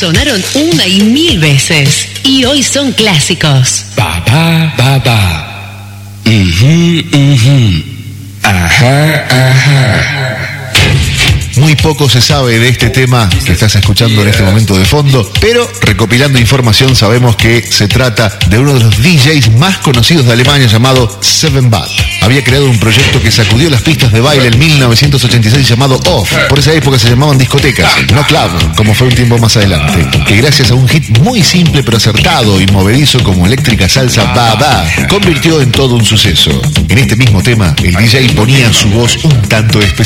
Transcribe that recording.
Sonaron una y mil veces y hoy son clásicos. Ba, ba, ba, ba. Ajá, ajá. Muy poco se sabe de este tema que estás escuchando en este momento de fondo, pero recopilando información sabemos que se trata de uno de los DJs más conocidos de Alemania llamado Seven Bad. Había creado un proyecto que sacudió las pistas de baile en 1986 llamado Off. Por esa época se llamaban discotecas, no club, como fue un tiempo más adelante. Que gracias a un hit muy simple pero acertado y movedizo como Eléctrica Salsa Ba Ba, convirtió en todo un suceso. En este mismo tema, el DJ ponía su voz un tanto especial.